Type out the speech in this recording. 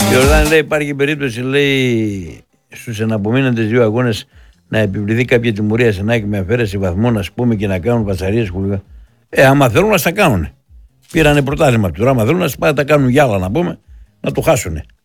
Η Ορδάνη λέει υπάρχει περίπτωση, λέει, στους εναπομείνοντες 2 αγώνες να επιβληθεί κάποια τιμωρία σε Νάκη με αφαίρεση βαθμών, ας πούμε, και να κάνουν πατσαρίες χουλικά. Άμα θέλουν να τα κάνουν. Πήρανε πρωτάθλημα από του. Άμα θέλουν να τα κάνουν γυάλα, να πούμε, να το χάσουν.